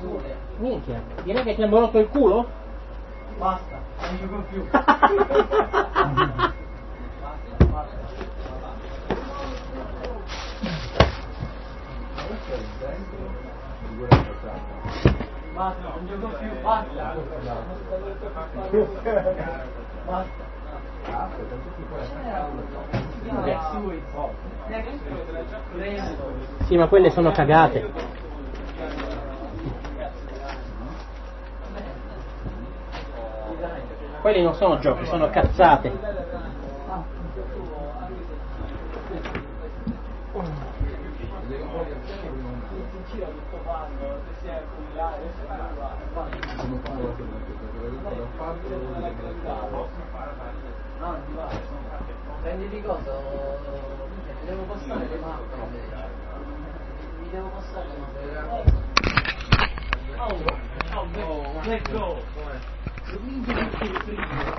Minchia, direi che ti hanno rotto il culo? Basta, non gioco più. Basta, non gioco più, basta. Basta. Sì, ma quelle sono cagate. Quelli non sono giochi, sono cazzate. Prenditi cosa? Mi devo passare le mappe invece. Mi devo passare le mappe. Oh, let's go.